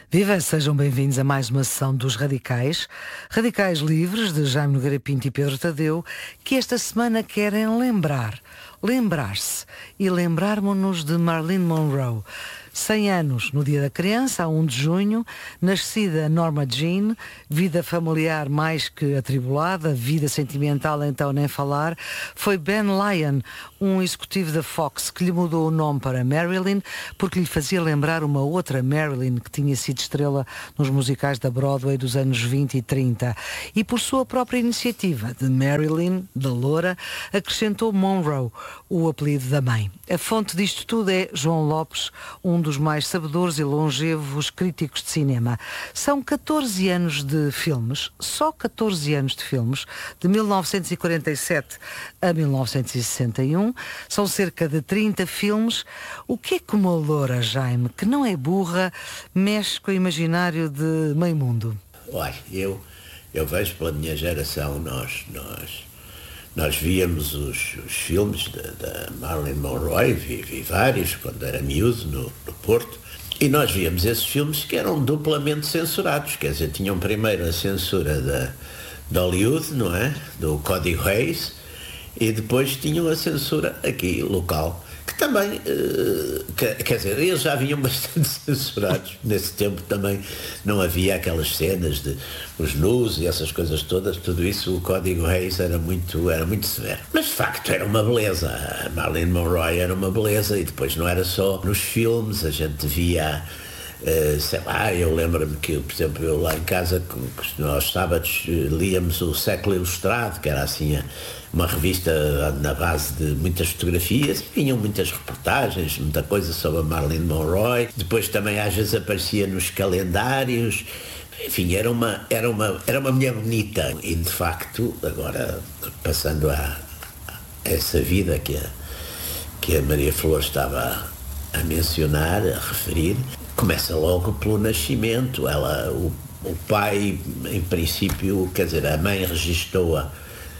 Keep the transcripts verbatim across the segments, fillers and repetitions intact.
Viva, sejam bem-vindos a mais uma sessão dos Radicais, Radicais Livres, de Jaime Nogueira Pinto e Pedro Tadeu, que esta semana querem lembrar, lembrar-se e lembrarmos-nos de Marilyn Monroe. cem anos no Dia da Criança, a primeiro de junho, nascida Norma Jean, vida familiar mais que atribulada, vida sentimental então nem falar. Foi Ben Lyon, um executivo da Fox, que lhe mudou o nome para Marilyn, porque lhe fazia lembrar uma outra Marilyn que tinha sido estrela nos musicais da Broadway dos anos vinte e trinta. E por sua própria iniciativa, de Marilyn, da Loura, acrescentou Monroe, o apelido da mãe. A fonte disto tudo é João Lopes, um dos mais sabedores e longevos críticos de cinema. São catorze anos de filmes, só catorze anos de filmes, de mil novecentos e quarenta e sete a mil novecentos e sessenta e um. São cerca de trinta filmes. O que é que uma loura, Jaime, que não é burra, mexe com o imaginário de meio mundo? Olha, eu, eu vejo pela minha geração, nós... nós... Nós víamos os, os filmes da Marilyn Monroe, vi, vi vários quando era miúdo no, no Porto, e nós víamos esses filmes que eram duplamente censurados, quer dizer, tinham primeiro a censura da, de Hollywood, não é? Do Código Hays, e depois tinham a censura aqui, local, que também, uh, que, quer dizer, eles já vinham bastante censurados. Nesse tempo também não havia aquelas cenas de os nus e essas coisas todas, tudo isso, o Código Hays era muito, era muito severo. Mas de facto era uma beleza, a Marilyn Monroe era uma beleza, e depois não era só nos filmes, a gente via... Uh, sei lá, eu lembro-me que, por exemplo, eu lá em casa, aos sábados, líamos o Século Ilustrado, que era assim uma revista na base de muitas fotografias, e vinham muitas reportagens, muita coisa sobre a Marilyn Monroe. Depois também às vezes aparecia nos calendários. Enfim, era uma, era uma, era uma mulher bonita. E de facto, agora passando a, a essa vida que a, que a Maria Flor estava a mencionar, a referir, começa logo pelo nascimento. Ela, o, o pai, em princípio, quer dizer, a mãe registou-a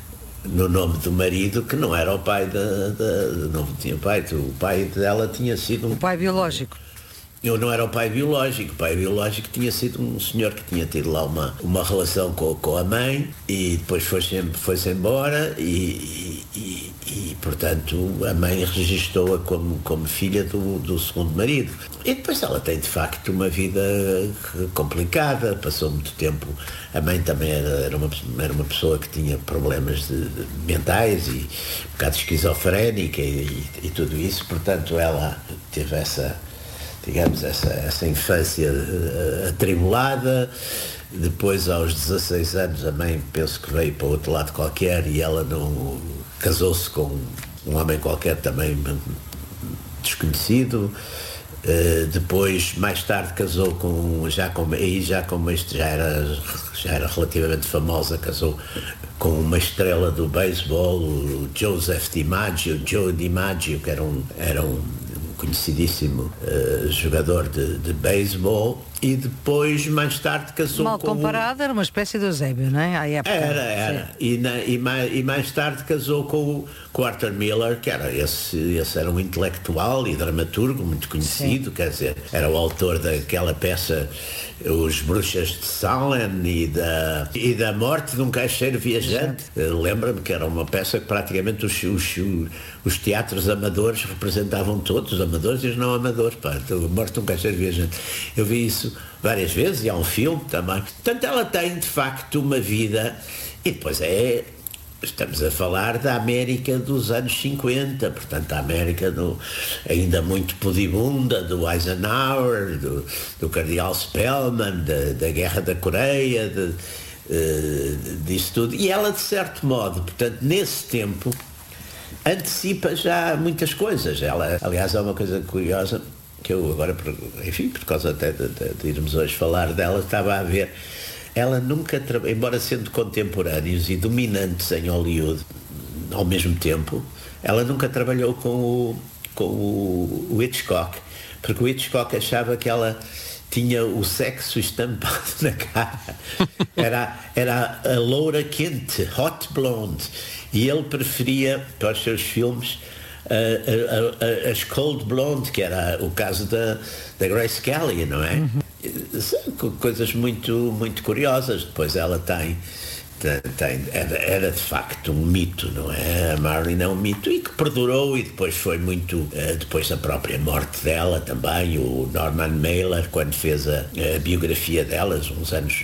no nome do marido, que não era o pai da, da não tinha pai, o pai dela tinha sido um, o pai biológico. Eu não era o pai biológico, o pai biológico tinha sido um senhor que tinha tido lá uma, uma relação com, com a mãe, e depois foi-se foi-se embora e, e, e, portanto, a mãe registou-a como, como filha do, do segundo marido. E depois ela tem, de facto, uma vida complicada, passou muito tempo. A mãe também era, era, uma, era uma pessoa que tinha problemas de, de mentais e um bocado esquizofrénica e, e, e tudo isso, portanto, ela teve essa... digamos, essa, essa infância uh, atribulada. Depois, aos dezasseis anos, a mãe, penso que veio para outro lado qualquer, e ela não casou-se com um homem qualquer também desconhecido. Uh, depois, mais tarde, casou com, já com, aí já com este já era, já era relativamente famosa, casou com uma estrela do beisebol, o Joseph DiMaggio, Joe DiMaggio, que era um, era um conhecidíssimo uh, jogador de, de beisebol, e depois, mais tarde, casou Mal com... Mal comparado, um... era uma espécie de Eusébio, não é? À época. Era, era. E, na, e, mais, e mais tarde casou com o, com o Arthur Miller, que era esse, esse era um intelectual e dramaturgo muito conhecido. Sim. Quer dizer, era o autor daquela peça Os Bruxas de Salem e da, e da Morte de um Caixeiro Viajante. Uh, Lembra-me que era uma peça que praticamente os, os, os teatros amadores representavam todos, os amadores e os não amadores. Pá, a Morte de um Caixeiro Viajante. Eu vi isso várias vezes, e há um filme também. Portanto, ela tem, de facto, uma vida, e depois é... Estamos a falar da América dos anos cinquenta, portanto, a América do, ainda muito pudibunda, do Eisenhower, do, do Cardeal Spellman, da, da Guerra da Coreia, de, uh, disso tudo. E ela, de certo modo, portanto, nesse tempo, antecipa já muitas coisas. Ela, aliás, é uma coisa curiosa, que eu agora, enfim, por causa até de, de, de irmos hoje falar dela, estava a ver... Ela nunca, embora sendo contemporâneos e dominantes em Hollywood ao mesmo tempo, ela nunca trabalhou com o, com o, o Hitchcock, porque o Hitchcock achava que ela tinha o sexo estampado na cara. Era, era a loura quente, hot blonde, e ele preferia para os seus filmes a, a, a, as cold blonde, que era o caso da, da Grace Kelly, não é? Uhum. coisas muito, muito curiosas. Depois ela tem, tem, tem era, era de facto um mito, não é? A Marilyn é um mito e que perdurou, e depois foi muito, depois da própria morte dela também, o Norman Mailer, quando fez a, a biografia delas, uns anos,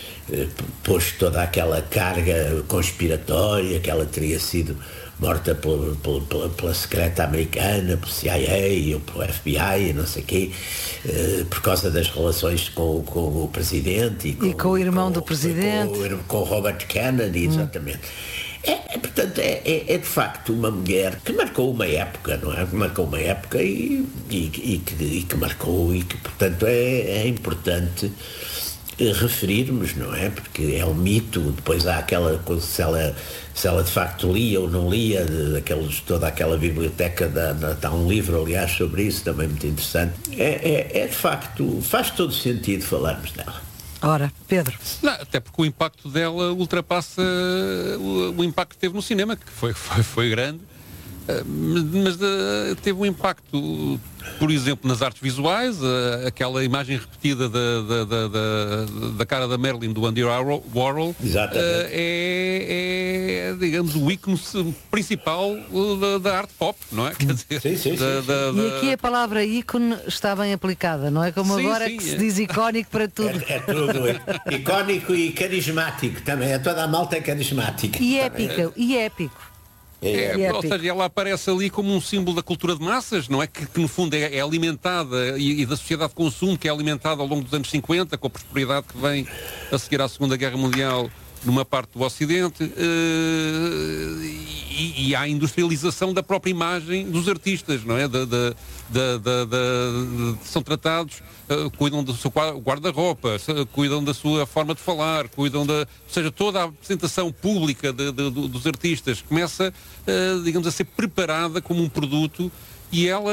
pôs toda aquela carga conspiratória que ela teria sido morta pela, pela, pela secreta americana, pelo C I A ou pelo F B I, não sei o quê, uh, por causa das relações com, com o presidente. E com, e com o irmão com, do presidente. Com, com Robert Kennedy, exatamente. Hum. É, é, portanto, é, é, é de facto uma mulher que marcou uma época, não é? Que marcou uma época e, e, e, que, e que marcou, e que, portanto, é, é importante referirmos, não é? Porque é um mito. Depois há aquela coisa, se ela, se ela de facto lia ou não lia, de, aqueles, toda aquela biblioteca, da, da, dá um livro, aliás, sobre isso, também muito interessante. É, é, é de facto, faz todo sentido falarmos dela. Ora, Pedro. Não, até porque o impacto dela ultrapassa o, o impacto que teve no cinema, que foi, foi, foi grande, mas uh, teve um impacto, por exemplo, nas artes visuais, uh, aquela imagem repetida da, da, da, da, da cara da Marilyn do Andy Warhol, uh, é, é, digamos, o ícone principal da, da arte pop, não é? Quer dizer, sim, sim, da, sim. Da, da... E aqui a palavra ícone está bem aplicada, não é? Como sim, agora sim, que se é. diz icónico para tudo. É, é tudo é, icónico e carismático também, é toda a malta é carismática. E épico, e épico. É, É, ou seja, ela aparece ali como um símbolo da cultura de massas, não é? Que, que no fundo é, é alimentada, e, e da sociedade de consumo, que é alimentada ao longo dos anos cinquenta, com a prosperidade que vem a seguir à Segunda Guerra Mundial numa parte do Ocidente, uh, e, e há a industrialização da própria imagem dos artistas, não é? Da, da, da, da, da, são tratados, uh, cuidam do seu guarda-roupa, cuidam da sua forma de falar, cuidam da... Ou seja, toda a apresentação pública de, de, de, dos artistas começa, uh, digamos, a ser preparada como um produto. E ela,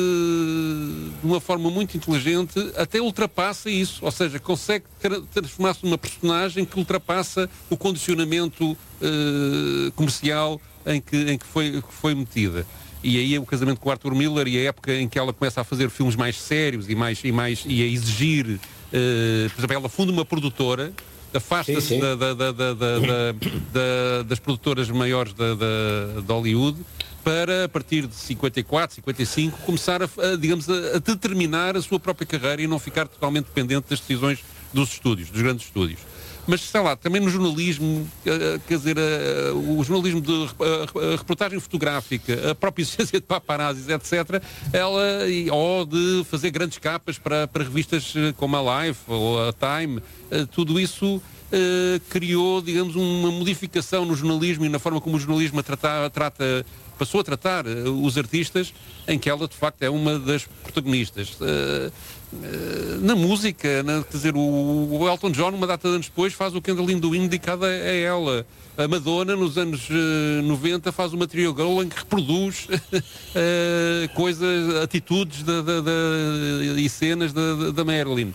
uh, de uma forma muito inteligente, até ultrapassa isso, ou seja, consegue tra- transformar-se numa personagem que ultrapassa o condicionamento uh, comercial em que, em que, foi, que foi metida. E aí é o casamento com o Arthur Miller e a época em que ela começa a fazer filmes mais sérios e, mais, e, mais, e a exigir, uh, por exemplo, ela funda uma produtora, afasta-se da, da, da, da, da, da, das produtoras maiores da, da, de Hollywood, para, a partir de cinquenta e quatro, cinquenta e cinco, começar a, a digamos, a, a determinar a sua própria carreira e não ficar totalmente dependente das decisões dos estúdios, dos grandes estúdios. Mas, sei lá, também no jornalismo, quer dizer, o jornalismo de a reportagem fotográfica, a própria ciência de paparazzis, etcétera, ela, ou de fazer grandes capas para, para revistas como a Life ou a Time, tudo isso uh, criou, digamos, uma modificação no jornalismo e na forma como o jornalismo a trata, trata passou a tratar uh, os artistas, em que ela de facto é uma das protagonistas. Uh, uh, na música, na, quer dizer, o, o Elton John, uma data de anos depois, faz o Candle in the Wind dedicado a, a ela. A Madonna, nos anos uh, noventa, faz uma Material Girl em que reproduz uh, coisas, atitudes da, da, da, e cenas da, da Marilyn.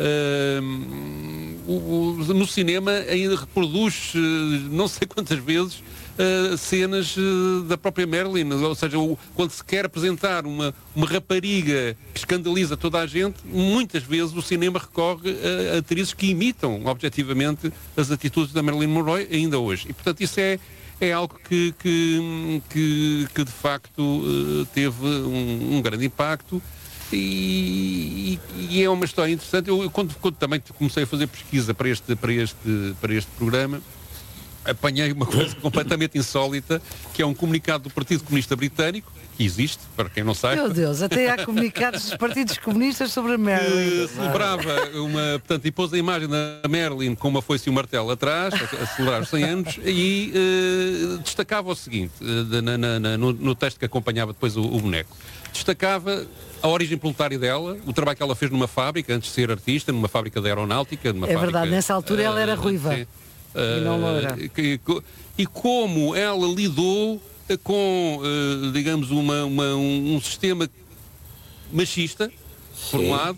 Uh, o, o, no cinema ainda reproduz uh, não sei quantas vezes Uh, cenas uh, da própria Marilyn, ou seja, o, quando se quer apresentar uma, uma rapariga que escandaliza toda a gente, muitas vezes o cinema recorre a, a atrizes que imitam objetivamente as atitudes da Marilyn Monroe ainda hoje. E portanto isso é, é algo que, que, que, que de facto uh, teve um, um grande impacto. E, e, e é uma história interessante. Eu, quando, quando também comecei a fazer pesquisa para este, para este, para este programa, apanhei uma coisa completamente insólita, que é um comunicado do Partido Comunista Britânico, que existe, para quem não sabe. Meu Deus, até há comunicados dos partidos comunistas sobre a Marilyn. Que celebrava uma, portanto, e pôs a imagem da Marilyn com uma foice e um martelo atrás, a, a celebrar os cem anos, e uh, destacava o seguinte, uh, na, na, na, no, no texto que acompanhava depois o, o boneco. Destacava a origem proletária dela, o trabalho que ela fez numa fábrica, antes de ser artista, numa fábrica de aeronáutica. Numa é fábrica, verdade, nessa altura uh, ela era ruiva. Uh, e não loura. E, e como ela lidou com, uh, digamos, uma, uma, um, um sistema machista, Sim. por um lado,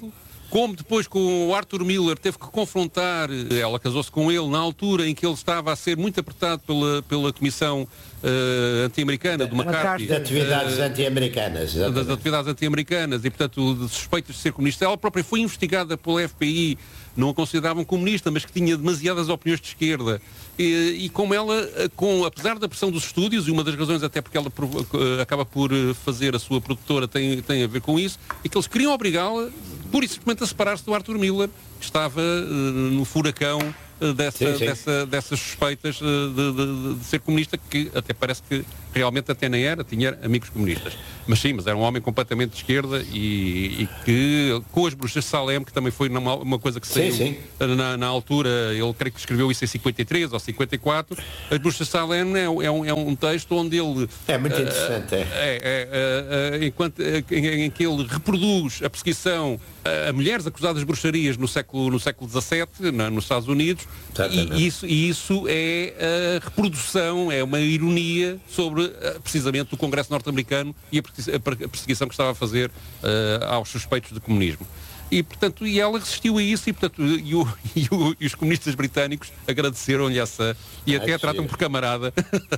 como depois com o Arthur Miller teve que confrontar, ela casou-se com ele na altura em que ele estava a ser muito apertado pela, pela Comissão uh, anti-americana do McCarthy. De atividades uh, anti-americanas. Das atividades anti-americanas e, portanto, de suspeitas de ser comunista. Ela própria foi investigada pela F B I, não a consideravam comunista, mas que tinha demasiadas opiniões de esquerda. E, e como ela, com, apesar da pressão dos estúdios, e uma das razões até porque ela acaba por fazer a sua produtora tem, tem a ver com isso, é que eles queriam obrigá-la, pura e simplesmente, a separar-se do Arthur Miller, que estava uh, no furacão uh, dessa, sim, sim. Dessa, dessas suspeitas uh, de, de, de ser comunista, que até parece que realmente até nem era, tinha amigos comunistas. Mas sim, mas era um homem completamente de esquerda e, e que, com as Bruxas de Salem, que também foi uma, uma coisa que saiu sim, sim. Na, na altura, ele creio que escreveu isso em cinquenta e três ou cinquenta e quatro, as Bruxas de Salem é, é, um, é um texto onde ele... É muito interessante, uh, é. É, é, é, enquanto, em, em que ele reproduz a perseguição a mulheres acusadas de bruxarias no século, no século dezassete, na, nos Estados Unidos, e isso, e isso é a reprodução, é uma ironia sobre uh, precisamente o Congresso norte-americano e a perseguição que estava a fazer uh, aos suspeitos de comunismo. E, portanto, e ela resistiu a isso e, portanto, e, o, e, o, e os comunistas britânicos agradeceram-lhe essa, e até a tratam por camarada,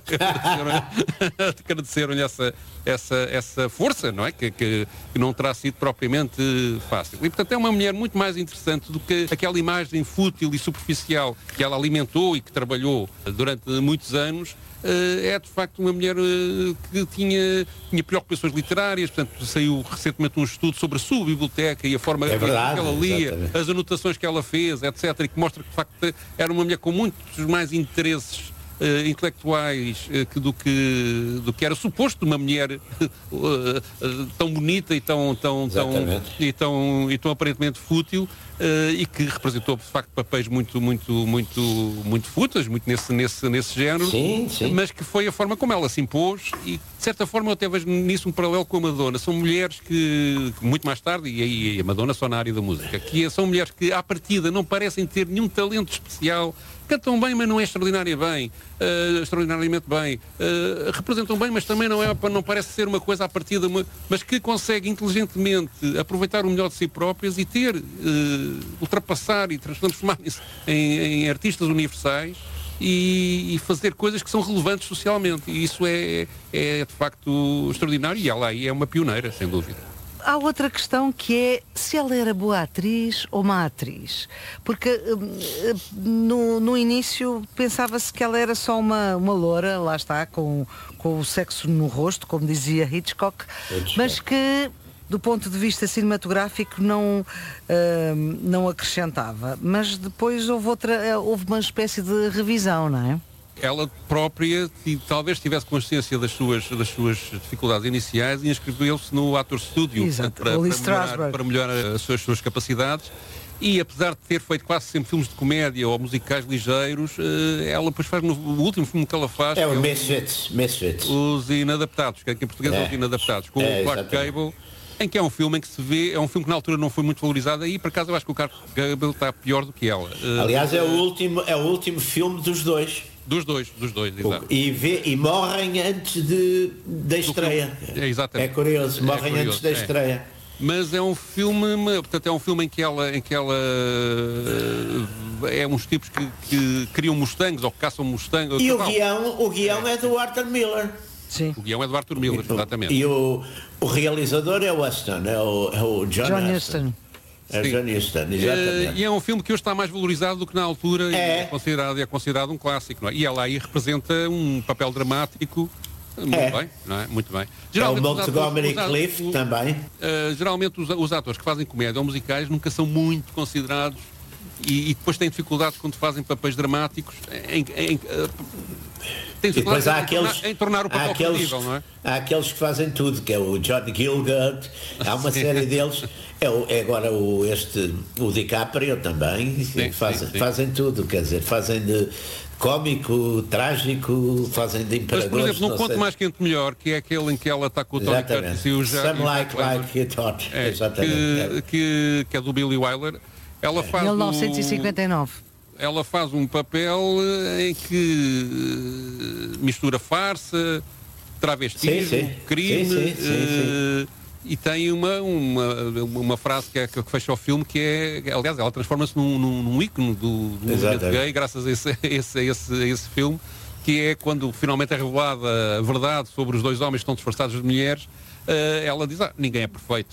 agradeceram-lhe essa, essa, essa força, não é? Que, que, que não terá sido propriamente fácil. E, portanto, é uma mulher muito mais interessante do que aquela imagem fútil e superficial que ela alimentou e que trabalhou durante muitos anos. Uh, é de facto uma mulher uh, que tinha, tinha preocupações literárias, portanto saiu recentemente um estudo sobre a sua biblioteca e a forma é verdade, que ela lia, exatamente. As anotações que ela fez, etcétera, e que mostra que de facto era uma mulher com muitos mais interesses Uh, intelectuais uh, que do, que, do que era suposto uma mulher uh, uh, tão bonita e tão, tão, tão, e tão, e tão aparentemente fútil, uh, e que representou de facto papéis muito, muito, muito, muito fúteis, muito nesse, nesse, nesse género, sim, sim. Mas que foi a forma como ela se impôs e de certa forma eu até vejo nisso um paralelo com a Madonna. São mulheres que, muito mais tarde, e, e a Madonna só na área da música, que são mulheres que à partida não parecem ter nenhum talento especial, cantam bem, mas não é extraordinária bem, uh, extraordinariamente bem, uh, representam bem, mas também não, é, não parece ser uma coisa à partida, uma, mas que consegue inteligentemente aproveitar o melhor de si próprias e ter, uh, ultrapassar e transformar-se em, em artistas universais e, e fazer coisas que são relevantes socialmente. E isso é, é de facto extraordinário e ela aí é uma pioneira, sem dúvida. Há outra questão que é se ela era boa atriz ou má atriz. Porque no, no início pensava-se que ela era só uma, uma loura, lá está, com, com o sexo no rosto, como dizia Hitchcock, Hitchcock. Mas que do ponto de vista cinematográfico não, uh, não acrescentava. Mas depois houve, outra, houve uma espécie de revisão, não é? Ela própria e, talvez tivesse consciência das suas, das suas dificuldades iniciais e inscreveu-se no Actor Studio para, para, melhorar, para melhorar as suas, as suas capacidades. E apesar de ter feito quase sempre filmes de comédia ou musicais ligeiros, ela depois faz no o último filme que ela faz. É o Misfits, Misfits. Os Inadaptados, que aqui em português é, é os Inadaptados, com é, o Clark Gable, em que é um filme em que se vê, é um filme que na altura não foi muito valorizado, e por acaso eu acho que o Clark Gable está pior do que ela. Aliás, é o último, é o último filme dos dois. Dos dois, dos dois, exato. E, vê, e morrem antes de, da estreia. É, exatamente. É curioso, morrem é curioso, antes da é. estreia. Mas é um filme, portanto, é um filme em que ela, em que ela é uns tipos que, que criam mustangs ou que caçam mustangs. E o guião, o guião é. é do Arthur Miller. Sim. O guião é do Arthur Miller, e, exatamente. E o, o realizador é o Aston, é o, é o John, John Aston. É John Huston, exatamente. E é um filme que hoje está mais valorizado do que na altura, é. e é considerado, é considerado um clássico, não é? E ela aí representa um papel dramático muito é. bem, não é? Muito bem. Geralmente, é o Montgomery Clift os, também. Uh, geralmente os, os atores que fazem comédia ou musicais nunca são muito considerados e, e depois têm dificuldades quando fazem papéis dramáticos em, em, uh, tem depois há aqueles, em, tornar, em tornar o papel aqueles, credível, não é? Há aqueles que fazem tudo, que é o John Gielgud, há uma série deles, é, o, é agora o, este, o DiCaprio também, sim, fazem, sim, sim. fazem tudo, quer dizer, fazem de cómico, trágico, fazem de imperadores. Mas, por exemplo, num Conto Mais Quente Melhor, que é aquele em que ela está com o Tony Curtis e o Jack... Some Like Like It Hot, é, exatamente. Que, é. Que, que é do Billy Wilder. Ela faz mil novecentos e cinquenta e nove. O... Ela faz um papel em que mistura farsa, travestismo, sim, sim. crime, sim, sim, sim, sim. E tem uma, uma, uma frase que, é, que fecha o filme, que é, aliás, ela transforma-se num, num, num ícone do, do movimento gay, graças a esse, a, esse, a, esse, a esse filme, que é quando finalmente é revelada a verdade sobre os dois homens que estão disfarçados de mulheres. Uh, ela diz, ah, ninguém é perfeito.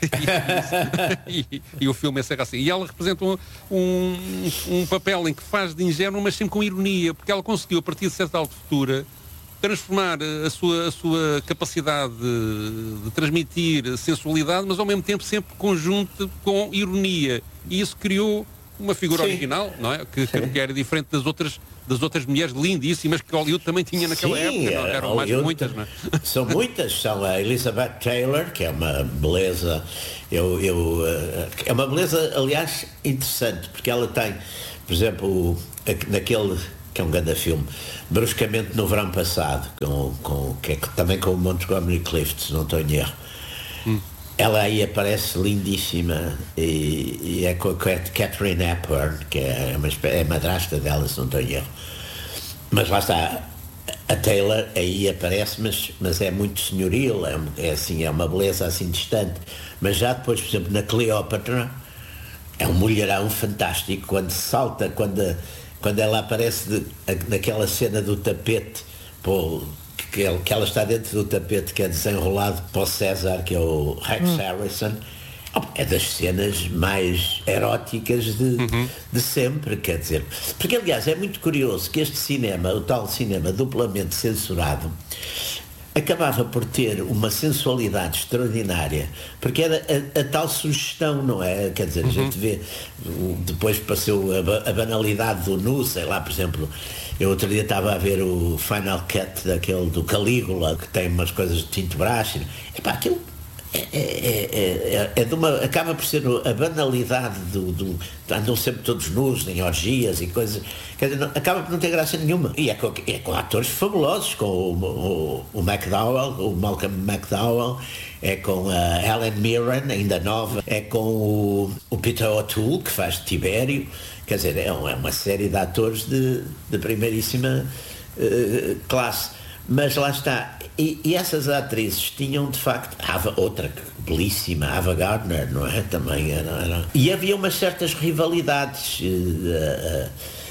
e, e, e o filme encerra assim. E ela representa um, um, um papel em que faz de ingênuo, mas sempre com ironia, porque ela conseguiu, a partir de certa altura, transformar a sua, a sua capacidade de, de transmitir sensualidade, mas ao mesmo tempo sempre conjunto com ironia. E isso criou uma figura Sim. original, não é? Que, que era diferente das outras, das outras mulheres lindíssimas que Hollywood também tinha naquela Sim, época. Não? Eram mais muitas, não é? São muitas. São a Elizabeth Taylor, que é uma beleza. Eu, eu, é uma beleza, aliás, interessante, porque ela tem, por exemplo, naquele, que é um grande filme, Bruscamente no Verão Passado, com, com, que é também com o Montgomery Clift, se não estou em erro. Hum. Ela aí aparece lindíssima e, e é com a Catherine Hepburn, que é, uma, é madrasta dela, se não estou em erro. Mas lá está, a Taylor aí aparece, mas, mas é muito senhoril, é, é, assim, é uma beleza assim distante. Mas já depois, por exemplo, na Cleópatra, é um mulherão fantástico, quando salta, quando, quando ela aparece de, naquela cena do tapete, pô, Que, que ela está dentro do tapete que é desenrolado para o César, que é o Rex hum. Harrison. É das cenas mais eróticas de, uhum. de sempre, quer dizer. Porque, aliás, é muito curioso que este cinema, o tal cinema duplamente censurado, acabava por ter uma sensualidade extraordinária, porque era a, a tal sugestão, não é? Quer dizer, uhum. a gente vê, depois passou a, a banalidade do nu, sei lá, por exemplo, eu outro dia estava a ver o Final Cut daquele do Calígula, que tem umas coisas de tinto braço, e pá, aquilo é, é, é, é de uma, acaba por ser a banalidade do, do andam sempre todos nus em orgias e coisas, quer dizer, não, acaba por não ter graça nenhuma, e é com, é com atores fabulosos, com o, o, o McDowell, o Malcolm McDowell, é com a Helen Mirren, ainda nova, é com o, o Peter O'Toole, que faz de Tibério, quer dizer, é uma, é uma série de atores de, de primeiríssima uh, classe. Mas lá está, e, e essas atrizes tinham de facto, Ava, outra belíssima, Ava Gardner, não é? Também era, era. E havia umas certas rivalidades. Uh, uh,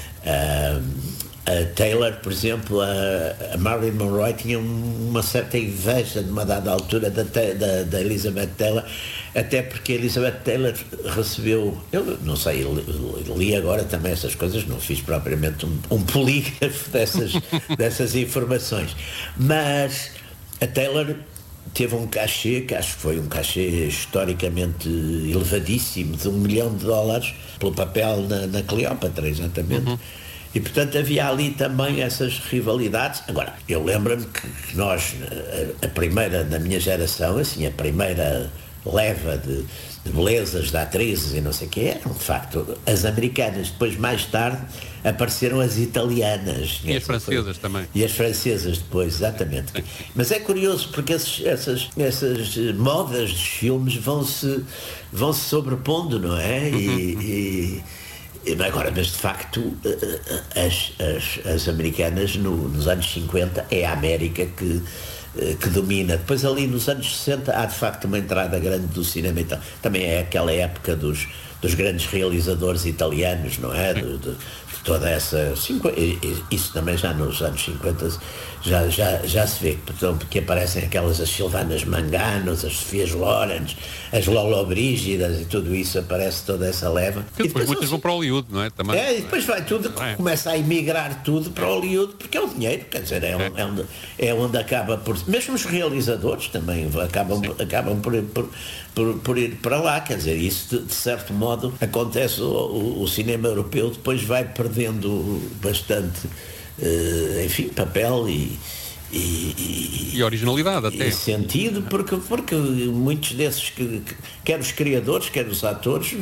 uh, a Taylor, por exemplo, a, a Marilyn Monroe tinha uma certa inveja de uma dada altura da, da, da Elizabeth Taylor, até porque a Elizabeth Taylor recebeu, eu não sei, li, li agora também essas coisas, não fiz propriamente um, um polígrafo dessas, dessas informações, mas a Taylor teve um cachê, que acho que foi um cachê historicamente elevadíssimo, de um milhão de dólares pelo papel na, na Cleópatra, exatamente. Uhum. E, portanto, havia ali também essas rivalidades. Agora, eu lembro-me que nós, a, a primeira, da minha geração, assim, a primeira leva de, de belezas, de atrizes e não sei o que, eram, de facto, as americanas. Depois, mais tarde, apareceram as italianas. E as francesas também. E as francesas depois, exatamente. Mas é curioso, porque esses, essas, essas modas dos filmes vão-se vão -se sobrepondo, não é? E... e agora, mas de facto as, as, as americanas no, nos anos cinquenta é a América que, que domina. Depois ali nos anos sessenta há de facto uma entrada grande do cinema, então também é aquela época dos, dos grandes realizadores italianos, não é? De, de, de toda essa, isso também já nos anos cinquenta já, já, já se vê, portanto, que aparecem aquelas as Silvanas Manganos, as Sofias Lorenz, as Lolo Brígidas e tudo isso, aparece toda essa leva. E depois, depois muitas vão para Hollywood, não é? Também. É, e depois vai tudo, é. começa a emigrar tudo para Hollywood, porque é o dinheiro, quer dizer, é, é. é, onde, é onde acaba por... Mesmo os realizadores também acabam, acabam por, por, por, por ir para lá, quer dizer, isso de, de certo modo acontece, o, o, o cinema europeu depois vai perdendo bastante, uh, enfim, papel e... E, e, e originalidade até. E sentido, porque, porque muitos desses, que, que, quer os criadores, quer os atores,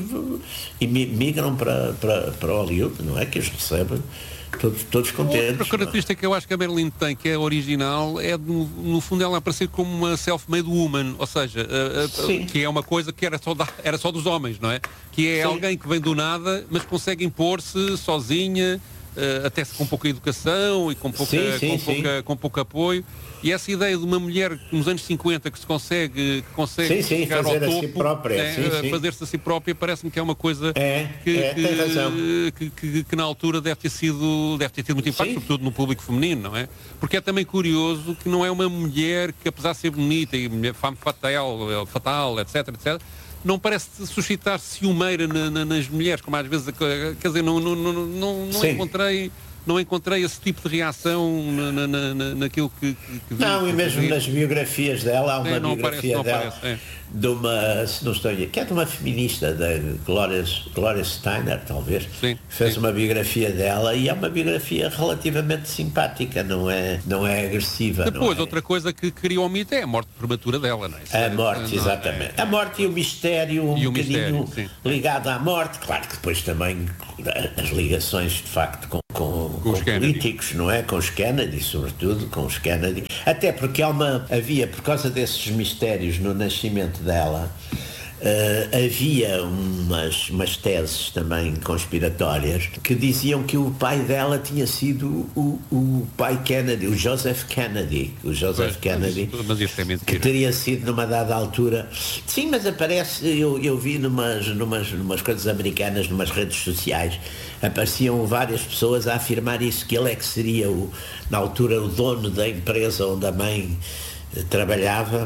migram para, para, para Hollywood, não é? Que os recebem todos, todos contentes. Outra característica que eu acho que a Marilyn tem, que é original, é no, no fundo ela aparecer como uma self-made woman, ou seja, a, a, que é uma coisa que era só, da, era só dos homens, não é? Que é Sim. alguém que vem do nada, mas consegue impor-se sozinha. uh, até com pouca educação e com, pouca, sim, sim, com, sim. pouca, com pouco apoio. E essa ideia de uma mulher nos anos cinquenta que se consegue, que consegue sim, sim, chegar fazer ao topo, a si própria, é, sim, sim. fazer-se a si própria, parece-me que é uma coisa é, que, é, que, tem razão. que, que, que na altura deve ter sido, deve ter tido muito impacto, Sim. sobretudo no público feminino, não é? Porque é também curioso que não é uma mulher que, apesar de ser bonita e mulher femme fatal, fatal, etc, etcétera, não parece suscitar ciumeira na, na, nas mulheres, como às vezes, quer dizer, não, não, não, não, não encontrei... Não encontrei esse tipo de reação na, na, na, naquilo que, que, que vi. Não, e mesmo nas biografias dela, há uma é, não biografia parece, dela parece, é. de uma, se não estou a que é de uma feminista, da Gloria, Gloria Steiner, talvez, sim, fez sim. uma biografia dela e é uma biografia relativamente simpática, não é, não é agressiva. Depois, não é? outra coisa que criou o mito é a morte prematura dela, não é? Isso A é, morte, não, exatamente. É, A morte e o mistério, um e o bocadinho mistério, ligado à morte. Claro que depois também as ligações, de facto, com, com, com, com os políticos, não é? Com os Kennedy, sobretudo, com os Kennedy. Até porque há uma, havia, por causa desses mistérios no nascimento dela, Uh, havia umas, umas teses também conspiratórias que diziam que o pai dela tinha sido o, o pai Kennedy, o Joseph Kennedy, o Joseph Pois, Kennedy, mas, mas isso é mentira. que teria sido numa dada altura. Sim, mas aparece, eu, eu vi numas, numas, numas coisas americanas, numas redes sociais, apareciam várias pessoas a afirmar isso, que ele é que seria, o, na altura, o dono da empresa onde a mãe eh, trabalhava,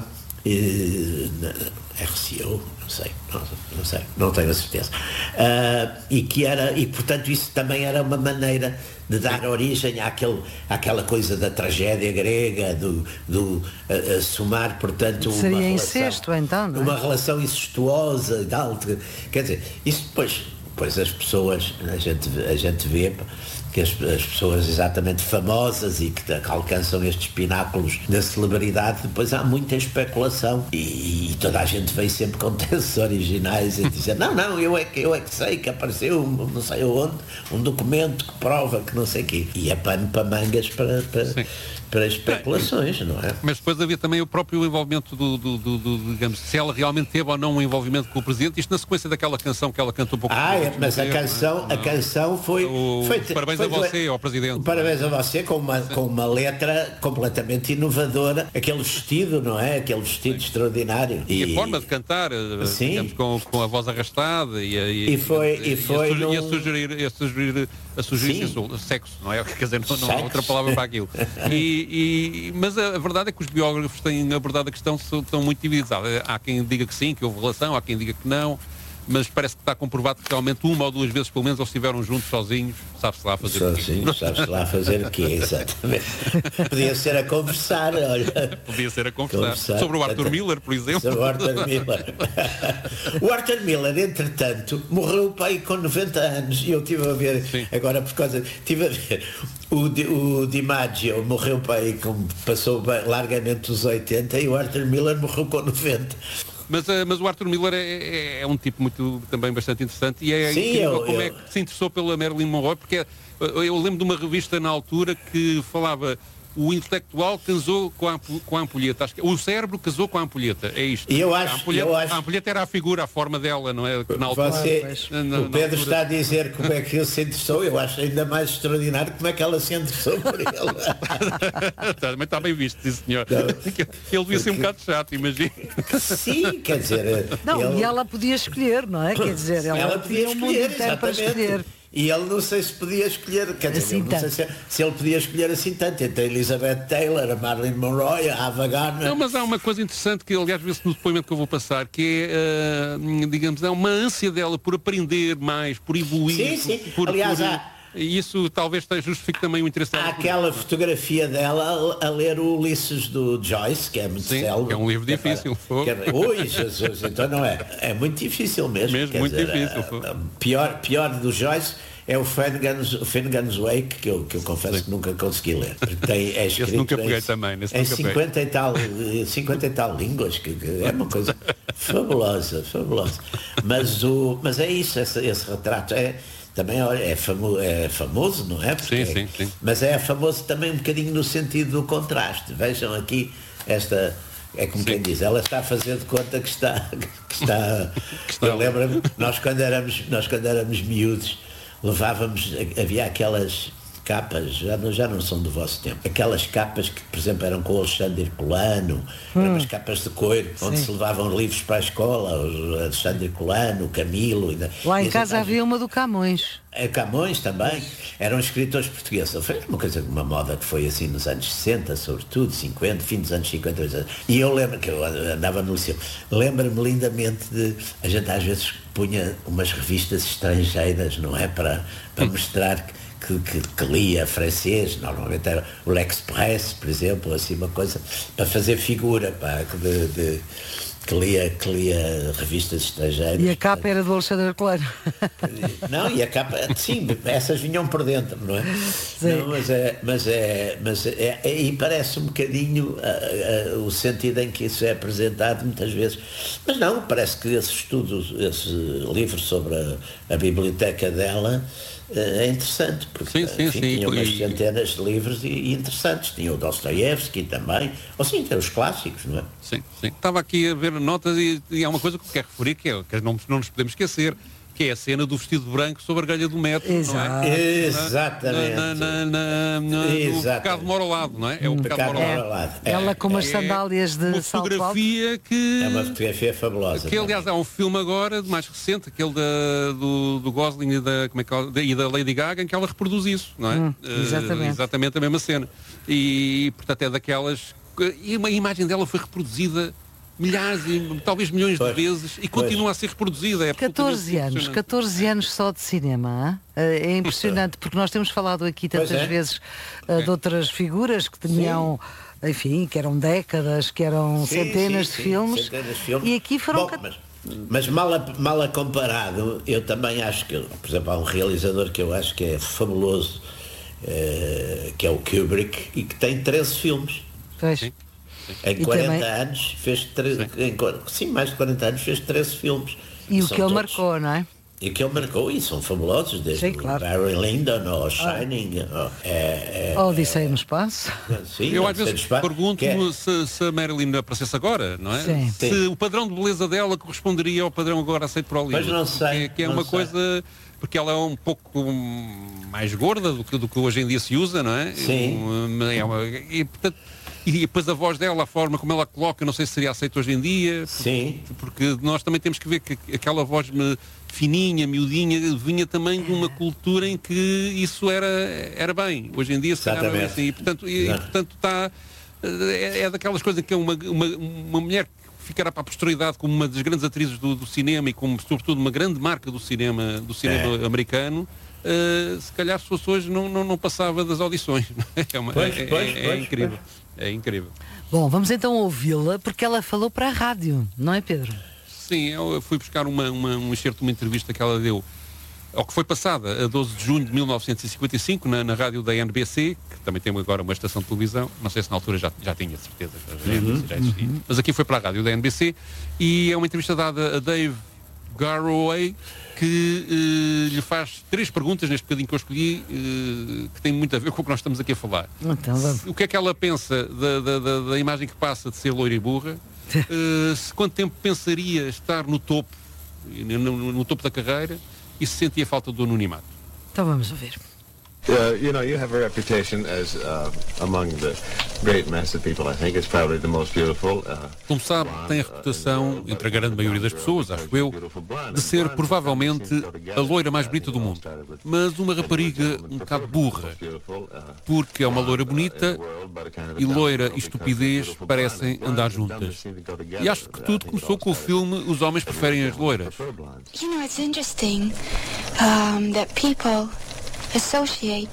eh, na R C O, não sei, não, não sei, não tenho a certeza. Uh, e que era, e portanto isso também era uma maneira de dar origem àquele, àquela coisa da tragédia grega, do, do uh, somar, portanto, uma Seria relação, incesto, então, não é? uma relação incestuosa e tal. Quer dizer, isso depois, depois as pessoas, a gente, a gente vê que as, as pessoas exatamente famosas e que, que alcançam estes pináculos da celebridade, depois há muita especulação e, e toda a gente vem sempre com teses originais e dizer, não, não, eu é que, eu é que sei que apareceu não sei onde, um documento que prova que não sei o quê. E é pano para mangas para, para, para especulações, não é? Mas depois havia também o próprio envolvimento do, do, do, do, digamos, se ela realmente teve ou não um envolvimento com o Presidente, isto na sequência daquela canção que ela canta um pouco. Ah, é, mas a canção, a canção foi... O, foi parabéns foi, a você, ao Presidente. Parabéns a você, com uma, com uma letra completamente inovadora, aquele vestido, não é? Aquele vestido Sim. extraordinário. E, e a forma de cantar, Sim. digamos, com, com a voz arrastada e, e, e, foi, e, e, foi e, a, num... e a sugerir, a sugerir, a sugerir sexo, não é? Quer dizer, não, não há outra palavra para aquilo. E, e, mas a, a verdade é que os biógrafos têm abordado a questão, estão muito divididos. Há quem diga que sim, que houve relação, há quem diga que não. Mas parece que está comprovado que realmente uma ou duas vezes, pelo menos, eles estiveram juntos sozinhos, sabe-se lá fazer sozinho, sabe-se lá fazer o quê, exatamente. Podia ser a conversar, olha. Podia ser a conversar. conversar. Sobre o Arthur Miller, por exemplo. Sobre o Arthur Miller. O Arthur Miller, entretanto, morreu pai com noventa anos, e eu estive a ver, Sim. agora por causa, estive a ver, o, Di, o DiMaggio morreu pai com, passou bem, largamente os oitenta, e o Arthur Miller morreu com noventa. Mas, uh, mas o Arthur Miller é, é, é um tipo muito, também bastante interessante e é Sim, incrível eu, como eu... é que se interessou pela Marilyn Monroe, porque uh, eu lembro de uma revista na altura que falava o intelectual casou com a, com a ampulheta, acho que o cérebro casou com a ampulheta, é isto. E eu acho, a, ampulheta, eu acho... a ampulheta era a figura, a forma dela, não é? Na altura, Você, na, na, o Pedro altura... está a dizer como é que ele se interessou, eu acho ainda mais extraordinário como é que ela se interessou por ele. Também está bem visto, sim senhor. Não, ele devia ser um bocado chato, imagina. Sim, quer dizer... Não, ele... e ela podia escolher, não é? Quer dizer, ela, ela podia escolher, exatamente. Para escolher. E ele não sei se podia escolher, quer dizer, assim não sei se, se ele podia escolher assim tanto, entre a Elizabeth Taylor, a Marilyn Monroe, a Ava Gardner. Não, mas há uma coisa interessante que, aliás, vê-se no depoimento que eu vou passar, que é, uh, digamos, é uma ânsia dela por aprender mais, por evoluir. Sim, sim. Por, aliás, por, há... E isso talvez justifique também o interesse dela. Há aquela fotografia dela a, a ler o Ulisses do Joyce, que é muito Sim, célebre. que é um livro difícil. Que é, ui, Jesus, então não é. É muito difícil mesmo. Mesmo, muito dizer, difícil. A, a, pior, pior do Joyce é o Finnegan's, Finnegan's Wake, que eu, que eu confesso Sim. que nunca consegui ler. Tem, é escrito esse nunca peguei em, também. Nesse em nunca cinquenta e, tal, cinquenta e tal línguas, que, que é uma coisa fabulosa, fabulosa. Mas, o, mas é isso, esse, esse retrato é... Também é, famo, é famoso, não é? Porque sim, sim, sim. Mas é famoso também um bocadinho no sentido do contraste. Vejam aqui esta... É como sim. quem diz, ela está a fazer de conta que está... Que está, que está. Eu lembro-me, nós quando éramos, nós quando éramos miúdos, levávamos, havia aquelas capas, já não, já não são do vosso tempo, aquelas capas que, por exemplo, eram com o Alexandre Herculano, hum. eram as capas de couro, onde Sim. se levavam livros para a escola, o Alexandre Herculano, o Camilo. E, Lá em e casa havia uma do Camões. É, Camões também, eram escritores portugueses. Foi uma coisa, uma moda que foi assim nos anos sessenta, sobretudo, cinquenta, fim dos anos cinquenta. E eu lembro que eu andava no liceu, lembro-me lindamente de, a gente às vezes punha umas revistas estrangeiras, não é, para, para mostrar que Que, que, que lia francês, normalmente era o L'Express, por exemplo, assim uma coisa, para fazer figura, pá, de, de, que, lia, que lia revistas estrangeiras. E a capa era do Alexandre Herculano. Não, e a capa, sim, essas vinham por dentro, não é? Sim. Não, mas é, mas é, mas é, é, e parece um bocadinho a, a, o sentido em que isso é apresentado muitas vezes. Mas não, parece que esse estudo, esse livro sobre a, a biblioteca dela, é interessante, porque sim, sim, enfim, sim, tinha umas e... centenas de livros e, e interessantes. Tinha o Dostoiévski também, ou sim, tem os clássicos, não é? Sim, sim. Estava aqui a ver notas e, e há uma coisa que eu quero referir, que é que não, não nos podemos esquecer, que é a cena do vestido branco sobre a grelha do metro. Exato. Não é? Exatamente. Na, na, na, na, no pecado mora ao lado, não é? É o pecado mora ao lado. É. Ela com umas sandálias de uma salto fotografia que... É uma fotografia fabulosa. Que, aliás, há um filme agora, mais recente, aquele da, do, do Gosling e da, como é que ela, e da Lady Gaga, em que ela reproduz isso, não é? Hum, exatamente. Uh, exatamente a mesma cena. E, portanto, é daquelas... E uma imagem dela foi reproduzida milhares e talvez milhões pois, de vezes e continua pois. a ser reproduzida. É catorze anos, catorze anos só de cinema. Hein? É impressionante, porque nós temos falado aqui tantas é. vezes uh, de outras figuras que tinham, sim. enfim, que eram décadas, que eram sim, centenas, sim, de filmes, centenas de filmes. E aqui foram... Bom, cat... mas, mas mal, a, mal a comparado, eu também acho que, por exemplo, há um realizador que eu acho que é fabuloso, uh, que é o Kubrick, e que tem treze filmes. Pois. Sim. Em quarenta também... anos fez treze, sim. Em, sim, mais de quarenta anos fez treze filmes. E o que ele todos, marcou, não é? E o que ele marcou, e são fabulosos, desde sim, claro. Barry Lyndon, ou Shining, ah. ou é, é, Odisseia no Espaço. Sim, eu às vezes pergunto-me é... se, se a Marilyn aparecesse agora, não é? Sim. Se sim. o padrão de beleza dela corresponderia ao padrão agora aceito por Hollywood. Mas não sei. Que, que é não uma sei. coisa... Porque ela é um pouco mais gorda do que, do que hoje em dia se usa, não é? Sim. É uma, e, portanto, e depois a voz dela, a forma como ela coloca, não sei se seria aceito hoje em dia. Sim. Porque, porque nós também temos que ver que aquela voz me, fininha, miudinha, vinha também de uma cultura em que isso era, era bem. Hoje em dia se calhar não é assim. E portanto, e, e, portanto está, é, é daquelas coisas que é uma, uma, uma mulher que ficará para a posteridade como uma das grandes atrizes do, do cinema e como sobretudo uma grande marca do cinema, do cinema é. americano. Uh, se calhar as pessoas não, não, não passava das audições. É, uma, pois, é, pois, é, pois, é incrível. Pois. É incrível. Bom, vamos então ouvi-la porque ela falou para a rádio, não é, Pedro? Sim, eu fui buscar uma, uma, um excerto de uma entrevista que ela deu, ou que foi passada a doze de junho de mil novecentos e cinquenta e cinco na, na rádio da N B C, que também tem agora uma estação de televisão, não sei se na altura já, já tinha certeza, já, uhum, já existia, uhum. Mas aqui foi para a rádio da N B C e é uma entrevista dada a Dave Garroway, que uh, lhe faz três perguntas neste bocadinho que eu escolhi, uh, que tem muito a ver com o que nós estamos aqui a falar. Então, o que é que ela pensa da, da, da, da imagem que passa de ser loira e burra? Uh, se quanto tempo pensaria estar no topo, no, no, no topo da carreira, e se sentia falta do anonimato? Então vamos ouvir. Uh, you know, you have a reputation as uh, among the great mass of people. I think it's probably the most beautiful. Uh, Como sabe, tem a reputação, entre a grande maioria das pessoas, acho eu, de ser provavelmente a loira mais bonita do mundo. Mas uma rapariga um bocado burra, porque é uma loira bonita e loira e estupidez parecem andar juntas. E acho que tudo começou com o filme Os Homens Preferem as Loiras. You know, it's interesting um, that people associate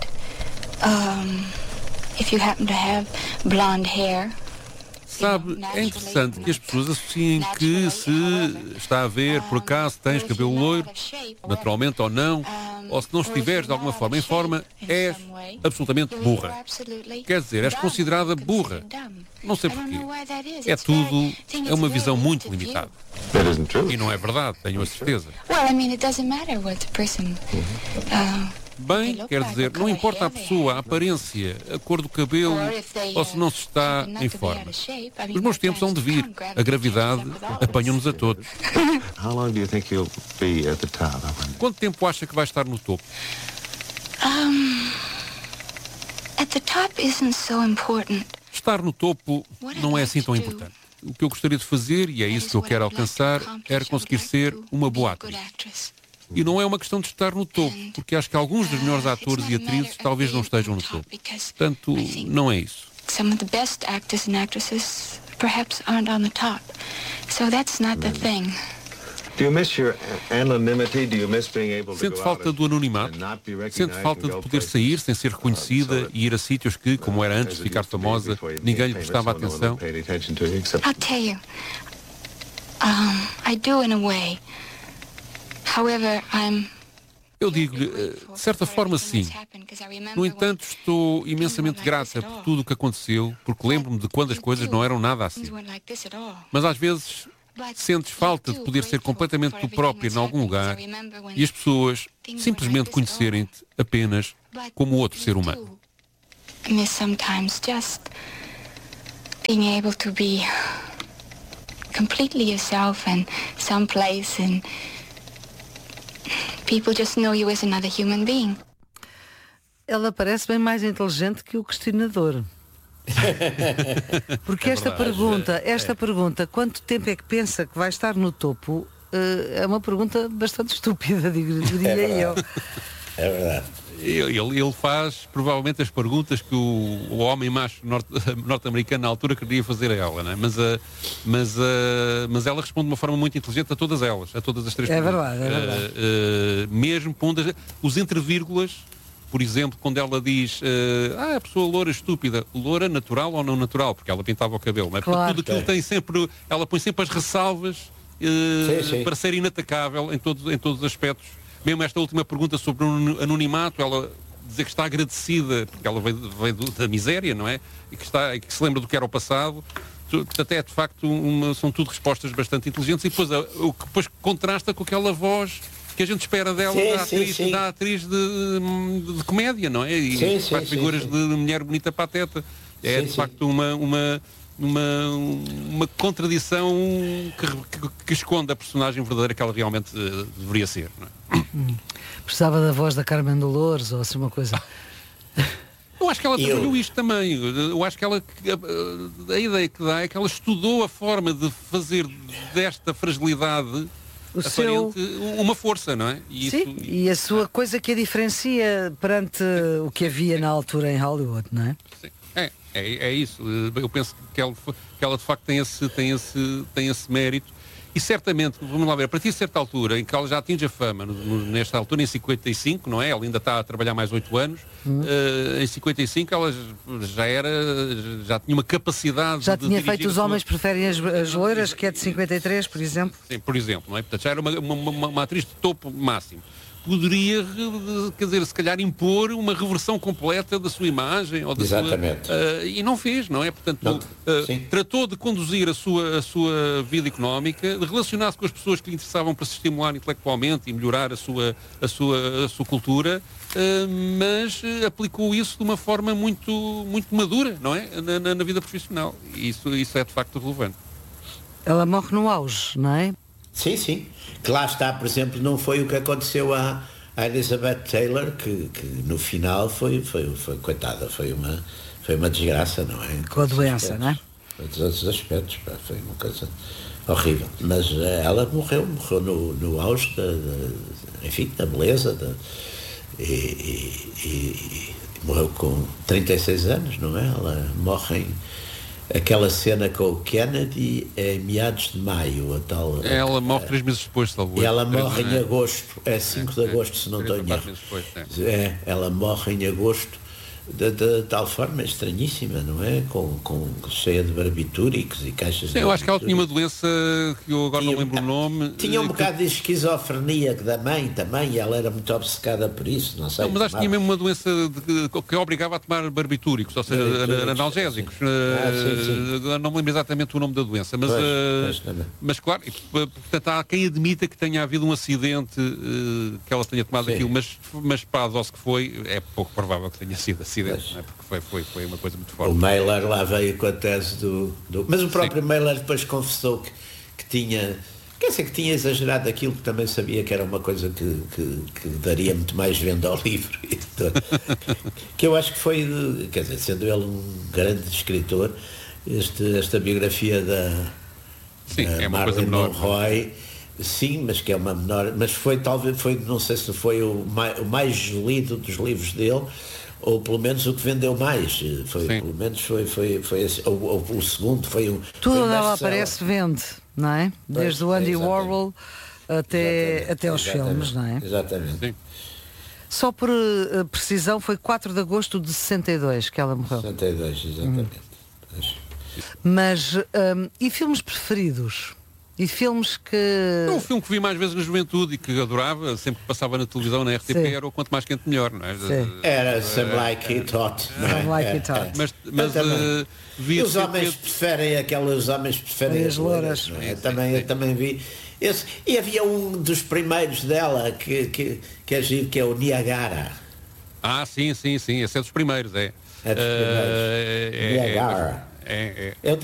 um, if you happen to have blonde hair. Sabe, é interessante que as pessoas associem que se está a ver, por acaso tens cabelo loiro, naturalmente ou não, ou se não estiveres de alguma forma em forma, és absolutamente burra. Quer dizer, és considerada burra. Não sei porquê. É tudo, é uma visão muito limitada. E não é verdade, tenho a certeza. Bem, quer dizer, não importa a pessoa, a aparência, a cor do cabelo ou se não se está em forma. Os meus tempos são de vir. A gravidade apanha-nos a todos. How long do you think you'll be at the top? Quanto tempo acha que vai estar no topo? Um, at the top isn't so important. Estar no topo não é assim tão importante. O que eu gostaria de fazer, e é isso que eu quero alcançar, era conseguir ser uma boa atriz. E não é uma questão de estar no topo, porque acho que alguns dos melhores atores e atrizes talvez não estejam no topo. Portanto, não é isso. Some of the best actors and actresses perhaps aren't on the top. So that's not the thing. Do you miss your anonymity? Do you miss being able to Sente go falta out do anonimato? and not be recognized Sente falta and de go poder places? sair sem ser reconhecida e ir a sítios que, como era antes de ficar famosa, ninguém lhe prestava atenção? I'll tell you. Um, I do in a way. However, I'm Eu digo-lhe, eh, de certa forma sim. No entanto, estou imensamente grata por tudo o que aconteceu, porque lembro-me de quando as coisas não eram nada assim. Mas às vezes sentes falta de poder ser completamente tu própria em algum lugar e as pessoas simplesmente conhecerem-te apenas como outro ser humano. miss sometimes just being able to be completely yourself in some place and people just know you as another human being. Ela parece bem mais inteligente que o questionador. Porque esta verdade. pergunta, esta pergunta, quanto tempo é que pensa que vai estar no topo, eh, é uma pergunta bastante estúpida, digo- diria eu. É verdade. Ele, ele faz provavelmente as perguntas que o, o homem macho norte, norte-americano na altura queria fazer a ela, não é? mas, a, mas, a, mas ela responde de uma forma muito inteligente a todas elas, a todas as três É perguntas. verdade, é verdade. Uh, uh, mesmo pondo as- os entrevírgulas, por exemplo, quando ela diz uh, ah, a pessoa loura estúpida, loura natural ou não natural, porque ela pintava o cabelo, não é? Portanto, Claro. tudo aquilo tem sempre, ela põe sempre as ressalvas uh, Sim, sim. para ser inatacável em todos, em todos os aspectos. Mesmo esta última pergunta sobre o anonimato, ela dizer que está agradecida, porque ela veio, veio do- da miséria, não é? E que, está, e que se lembra do que era o passado. Tu- Até de facto uma- são tudo respostas bastante inteligentes e depois a- o que depois contrasta com aquela voz que a gente espera dela, Sim, da sim, atriz, sim. da atriz de, de- de comédia, não é? E Sim, sim, faz sim, figuras sim. de mulher bonita pateta. É Sim, de sim. facto uma, uma, uma, uma contradição que, que- que esconde a personagem verdadeira que ela realmente eh, deveria ser, não é? Precisava da voz da Carmen Dolores ou assim uma coisa. Eu acho que ela Eu- trabalhou isto também. Eu acho que ela, a, a ideia que dá é que ela estudou a forma de fazer desta fragilidade O seu... aparente uma força, não é? E Sim, e a sua coisa que a diferencia perante o que havia na altura em Hollywood, não é? sim, é, é, é isso. Eu penso que ela, que ela de facto tem esse, tem, esse, tem esse mérito. E certamente, vamos lá ver, a partir de certa altura, em que ela já atinge a fama, no- no- nesta altura, em cinquenta e cinco, não é? Ela ainda está a trabalhar mais oito anos. eh, em cinquenta e cinco ela já era, já tinha uma capacidade Já de tinha dirigir feito a Os sua- Homens Preferem as, as Loiras, que é de cinquenta e três, por exemplo. Sim, por exemplo, não é? Portanto, já era uma, uma, uma- uma atriz de topo máximo. Poderia, re- quer dizer, se calhar impor uma reversão completa da sua imagem ou da Exatamente. sua, ah, e não fez, não é? Portanto, Não, ah, sim. tratou de conduzir a sua, a sua vida económica, de relacionar-se com as pessoas que lhe interessavam para se estimular intelectualmente e melhorar a sua, a sua, a sua cultura, ah, mas ah, aplicou isso de uma forma muito, muito madura, não é? Na, na- na vida profissional. E isso, isso é de facto relevante. Ela morre no auge, não é? Sim, sim. Que lá está, por exemplo, não foi o que aconteceu à, à Elizabeth Taylor, que, que no final foi, foi, foi, coitada, foi uma, foi uma desgraça, não é? Em Com a todos os doença, aspectos. não é? Em todos os aspectos, pá, foi uma coisa horrível. Mas eh, ela morreu, morreu no, no auge da, da- enfim, da beleza, da, e, e- e- e morreu com trinta e seis anos, não é? Ela morre em aquela cena com o Kennedy em meados de maio, a tal. Ela morre três meses depois, salvo E erro. ela Três, morre não em é? agosto, é cinco de É, agosto, se não três estou ou em quatro erro. meses depois, é. É, ela morre em agosto de, de tal forma estranhíssima, não é? Com, com, cheia de barbitúricos e caixas Sim, de eu acho que ela tinha uma barbitúricos. doença que eu agora Tinha- não lembro o nome. Tinha um que- bocado de esquizofrenia da mãe também, e ela era muito obcecada por isso, não sei. Não, mas acho que tinha tomava- mesmo uma doença de, que, que a obrigava a tomar barbitúricos, ou seja, Barbitúricos, analgésicos. Ah, sim, sim. Eh, Não me lembro exatamente o nome da doença, mas, Pois, eh, pois, também. mas claro, e, portanto, há quem admita que tenha havido um acidente, eh, que ela tenha tomado Sim. aquilo, mas, mas para a dose que foi, é pouco provável que tenha sido acidente, Pois. não é? Porque foi, foi, foi uma coisa muito O forte. Mailer lá veio com a tese do... do- mas o próprio Mailer depois confessou que, que tinha... Quer dizer, que tinha exagerado aquilo, que também sabia que era uma coisa que, que, que daria muito mais venda ao livro. E tudo. Que eu acho que foi, de- quer dizer, sendo ele um grande escritor, este, esta biografia da, Sim, da é uma coisa Marilyn menor. Monroe, sim, mas que é uma menor, mas foi talvez, foi, não sei se foi o mais, o mais lido dos livros dele, ou pelo menos o que vendeu mais. Foi, Sim. pelo menos foi, foi, foi esse, ou, ou o segundo, foi um. Tudo foi um onde ela best-seller. aparece vende, não é? Desde o é, Andy exatamente. Warhol até, Exatamente, até aos exatamente, filmes, não é? Exatamente. Sim. Só por eh, precisão, foi quatro de agosto de sessenta e dois que ela morreu. sessenta e dois, exatamente. Pois. Mas, hum, e filmes preferidos? E filmes que... É um filme que vi mais vezes na juventude e que adorava, sempre que passava na televisão, na R T P, Sim. era o Quanto Mais Quente Melhor, não é? Sim. Era Some Like It Hot. não é? Some Like É, It Hot. é. Mas, mas Eu também. eh, vi E os homens recentemente- preferem aquelas, os homens preferem E as as louras, louras. não é? Sim, Também, sim. eu também vi. Esse, e havia um dos primeiros dela que, que, que é giro, que é o Niagara. Ah, sim, sim, sim, esse é dos primeiros, é. É dos Eh, primeiros. é- é- Niagara. é- é- Eu